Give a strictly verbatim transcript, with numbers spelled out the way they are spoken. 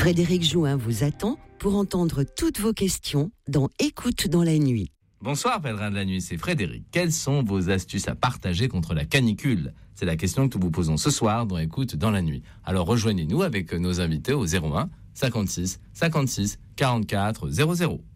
Frédéric Jouin vous attend pour entendre toutes vos questions dans Écoute dans la nuit. Bonsoir pèlerins de la nuit, c'est Frédéric. Quelles sont vos astuces à partager contre la canicule ? C'est la question que nous vous posons ce soir dans Écoute dans la nuit. Alors rejoignez-nous avec nos invités au zéro un cinquante-six cinquante-six quarante-quatre zéro zéro.